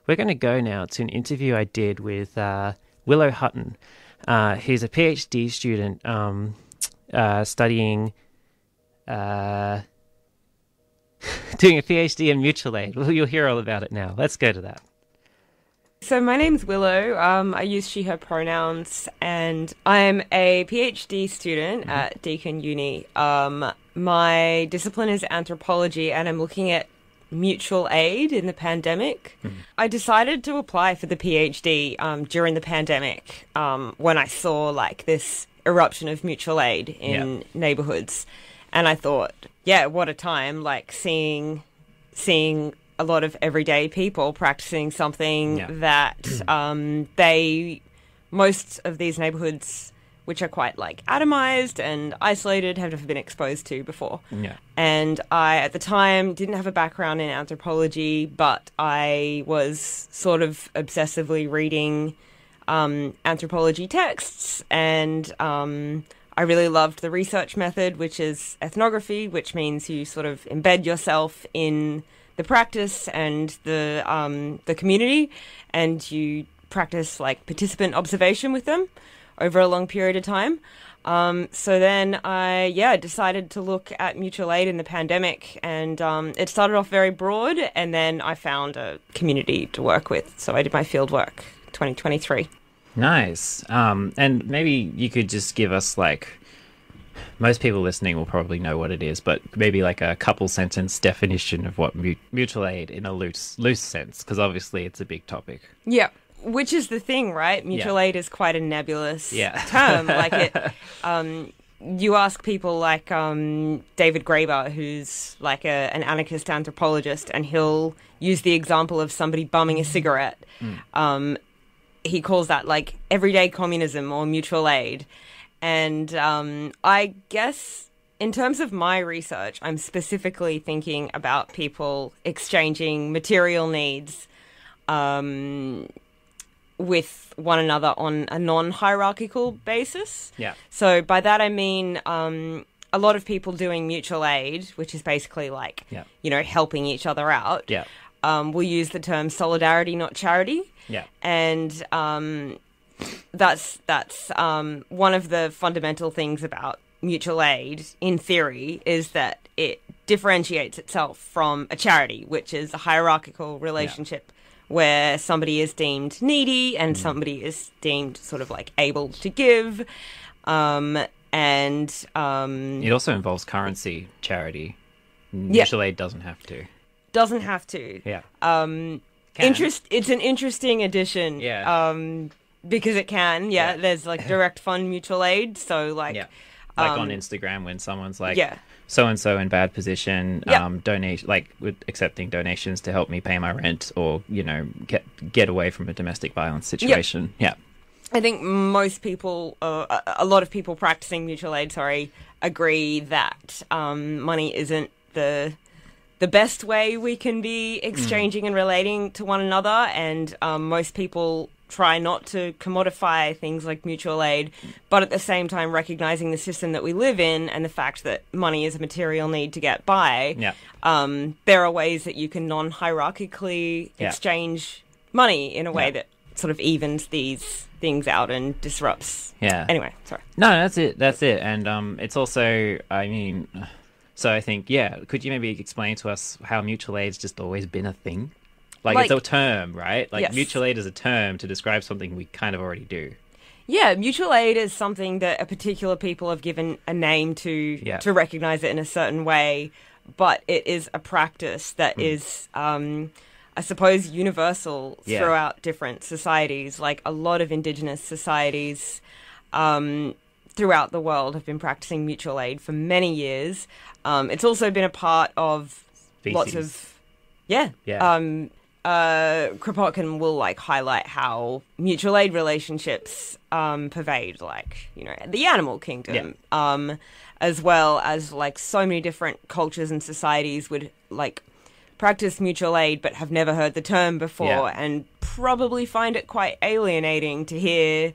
we're going to go now to an interview I did with Willow Hutton. He's a PhD student studying, doing a PhD in mutual aid. Well, you'll hear all about it now. Let's go to that. So my name's Willow. I use she, her pronouns, and I'm a PhD student at Deakin Uni. My discipline is anthropology, and I'm looking at mutual aid in the pandemic. I decided to apply for the PhD during the pandemic when I saw like this eruption of mutual aid in neighborhoods, and I thought, yeah, what a time! Like seeing a lot of everyday people practicing something that most of these neighborhoods, which are quite like atomized and isolated, have never been exposed to before. And I, at the time, didn't have a background in anthropology, but I was sort of obsessively reading anthropology texts, and I really loved the research method, which is ethnography, which means you sort of embed yourself in the practice and the community, and you practice like participant observation with them over a long period of time. So then I decided to look at mutual aid in the pandemic, and it started off very broad, and then I found a community to work with. So I did my field work 2023. Nice. And maybe you could just give us like, most people listening will probably know what it is, but maybe like a couple sentence definition of what mutual aid in a loose sense, because obviously it's a big topic. Yeah, which is the thing, right? Mutual aid is quite a nebulous term. Like it, you ask people like David Graeber, who's like an anarchist anthropologist, and he'll use the example of somebody bumming a cigarette. He calls that like everyday communism or mutual aid. And I guess in terms of my research, I'm specifically thinking about people exchanging material needs with one another on a non-hierarchical basis. So by that I mean a lot of people doing mutual aid, which is basically like, helping each other out. Will use the term solidarity, not charity. And that's one of the fundamental things about mutual aid, in theory, is that it differentiates itself from a charity, which is a hierarchical relationship where somebody is deemed needy and somebody is deemed sort of like able to give. And it also involves currency, charity. Mutual aid doesn't have to. Doesn't have to. It's an interesting addition. Because it can, there's like direct fund mutual aid. So like, like on Instagram when someone's like, so and so in bad position, donate, like with accepting donations to help me pay my rent, or get away from a domestic violence situation. I think most people, a lot of people practicing mutual aid, agree that money isn't the best way we can be exchanging and relating to one another, and most people try not to commodify things like mutual aid, but at the same time recognizing the system that we live in and the fact that money is a material need to get by. There are ways that you can non-hierarchically exchange money in a way that sort of evens these things out and disrupts. Anyway, sorry. No, that's it. And it's also, I mean, so I think, could you maybe explain to us how mutual aid's just always been a thing? Like it's a term, right? Like mutual aid is a term to describe something we kind of already do. Yeah, mutual aid is something that a particular people have given a name to recognize it in a certain way, but it is a practice that is, I suppose, universal throughout different societies. Like a lot of indigenous societies throughout the world have been practicing mutual aid for many years. It's also been a part of lots of Kropotkin will like highlight how mutual aid relationships pervade like the animal kingdom, as well as like so many different cultures and societies would like practice mutual aid but have never heard the term before and probably find it quite alienating to hear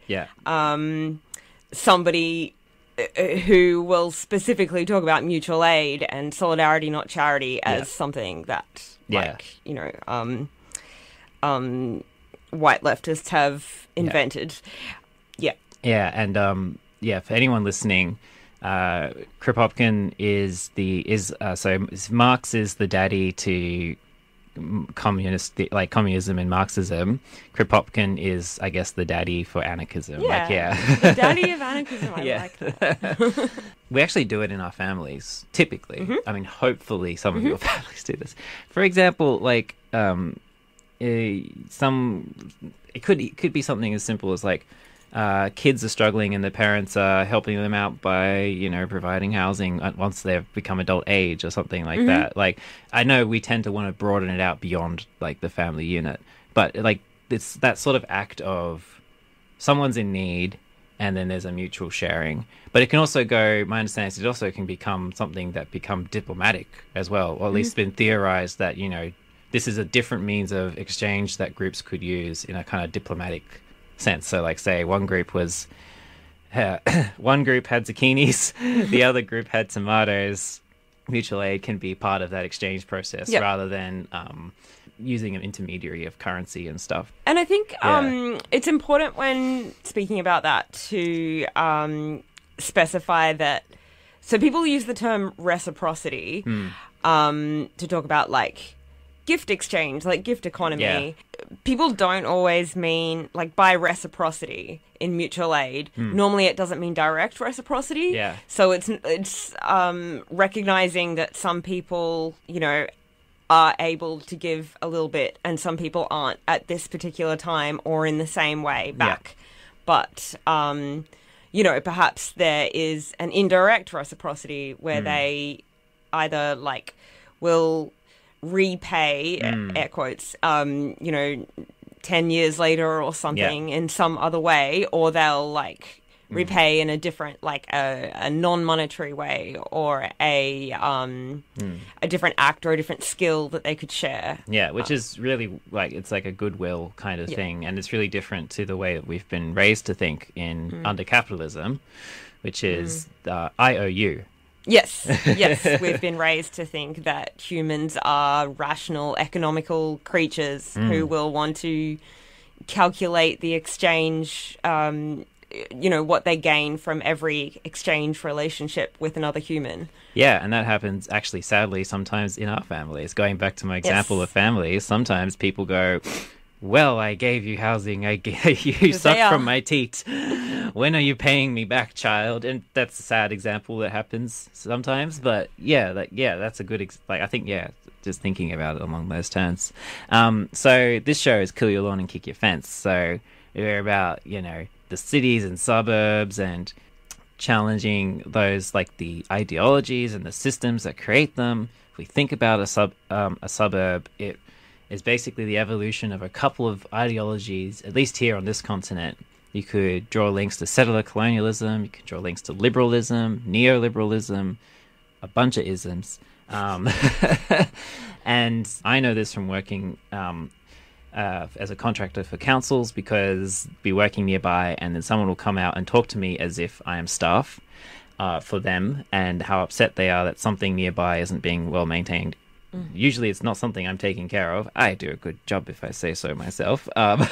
somebody who will specifically talk about mutual aid and solidarity, not charity, as something that, like, white leftists have invented. Yeah. Yeah, and for anyone listening, Kropotkin is Marx is the daddy to communism and Marxism. Kropotkin is, I guess, the daddy for anarchism. The daddy of anarchism. I like that. We actually do it in our families, typically. I mean, hopefully some of your families do this. For example, like it could be something as simple as like kids are struggling and their parents are helping them out by, providing housing once they've become adult age or something like that. Like, I know we tend to want to broaden it out beyond like the family unit, but like it's that sort of act of someone's in need and then there's a mutual sharing. But it can also go, my understanding is it also can become something that become diplomatic as well, or at least been theorized that, this is a different means of exchange that groups could use in a kind of diplomatic sense. So like say one group had zucchinis, the other group had tomatoes. Mutual aid can be part of that exchange process rather than using an intermediary of currency and stuff. And I think it's important when speaking about that to specify that, so people use the term reciprocity to talk about like gift exchange, like gift economy. Yeah. People don't always mean, like, by reciprocity in mutual aid. Normally it doesn't mean direct reciprocity. Yeah. So it's recognizing that some people, are able to give a little bit and some people aren't at this particular time or in the same way back. But, perhaps there is an indirect reciprocity where they either, like, will repay, air quotes, 10 years later or something in some other way, or they'll like repay in a different, like a non-monetary way, or a different act or a different skill that they could share. Yeah, which is really like, it's like a goodwill kind of thing, and it's really different to the way that we've been raised to think under capitalism, which is IOU. Yes, we've been raised to think that humans are rational, economical creatures who will want to calculate the exchange, what they gain from every exchange relationship with another human. Yeah, and that happens actually, sadly, sometimes in our families. Going back to my example of families, sometimes people go, well, I gave you housing, you sucked from my teat. When are you paying me back, child? And that's a sad example that happens sometimes. But that's a good, I think, just thinking about it along those terms. So this show is Kill Your Lawn and Kick Your Fence. So we're about, the cities and suburbs and challenging those, like the ideologies and the systems that create them. If we think about a suburb, it is basically the evolution of a couple of ideologies, at least here on this continent. You could draw links to settler colonialism, you could draw links to liberalism, neoliberalism, a bunch of isms. And I know this from working as a contractor for councils, because be working nearby and then someone will come out and talk to me as if I am staff for them, and how upset they are that something nearby isn't being well maintained. Usually it's not something I'm taking care of. I do a good job if I say so myself. But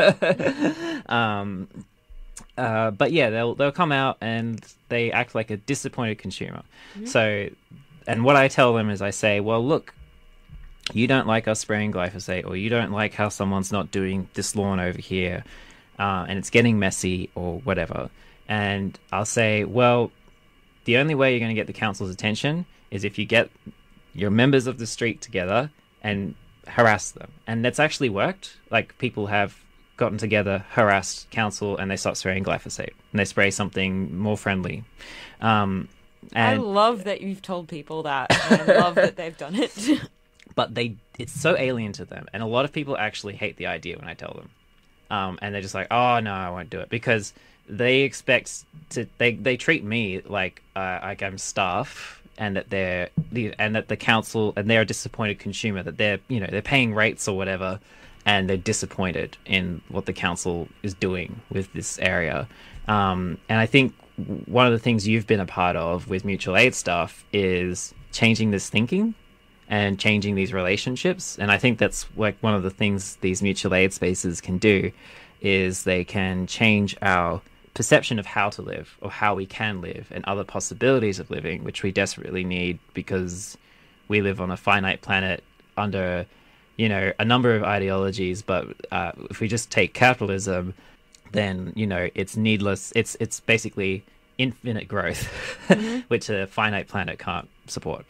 yeah, they'll come out and they act like a disappointed consumer. So, and what I tell them is I say, well, look, you don't like us spraying glyphosate, or you don't like how someone's not doing this lawn over here, and it's getting messy or whatever. And I'll say, well, the only way you're going to get the council's attention is if you get your members of the street together and harass them. And that's actually worked. Like, people have gotten together, harassed council, and they start spraying glyphosate, and they spray something more friendly. And I love that you've told people that. And I love that they've done it. But it's so alien to them, and a lot of people actually hate the idea when I tell them. And they're just like, oh no, I won't do it, because they expect they treat me like I'm staff, and that that the council, and they're a disappointed consumer, that they're paying rates or whatever, and they're disappointed in what the council is doing with this area. And I think one of the things you've been a part of with mutual aid stuff is changing this thinking. and changing these relationships. And I think that's like one of the things these mutual aid spaces can do, is they can change our perception of how to live, or how we can live, and other possibilities of living, which we desperately need because we live on a finite planet under, you know, a number of ideologies. But if we just take capitalism, then, you know, it's needless. It's basically infinite growth, which a finite planet can't support.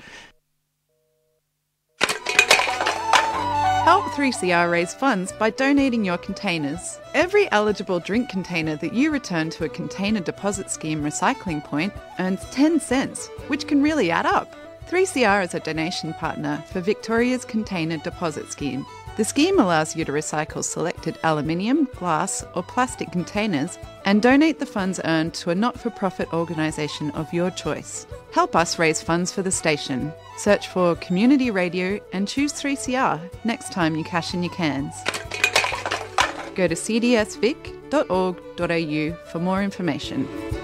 Help 3CR raise funds by donating your containers. Every eligible drink container that you return to a container deposit scheme recycling point earns 10 cents, which can really add up. 3CR is a donation partner for Victoria's Container Deposit Scheme. The scheme allows you to recycle selected aluminium, glass or plastic containers and donate the funds earned to a not-for-profit organisation of your choice. Help us raise funds for the station. Search for Community Radio and choose 3CR next time you cash in your cans. Go to cdsvic.org.au for more information.